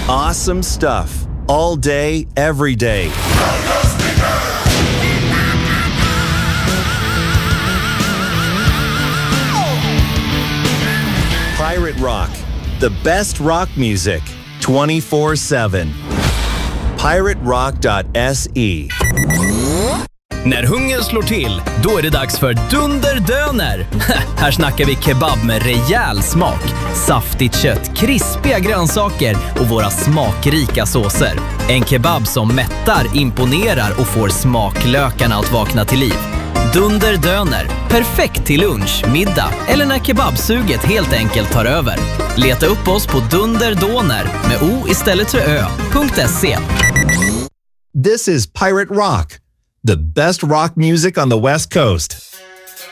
Awesome stuff. All day, every day. Pirate Rock. The best rock music. 24/7. PirateRock.se. När hungern slår till, då är det dags för Dunderdöner. Här snackar vi kebab med rejäl smak, saftigt kött, krispiga grönsaker och våra smakrika såser. En kebab som mättar, imponerar och får smaklökarna att vakna till liv. Dunderdöner, perfekt till lunch, middag eller när kebabsuget helt enkelt tar över. Leta upp oss på Dunderdoner med O istället för ö.se. This is Pirate Rock. The best rock music on the West Coast.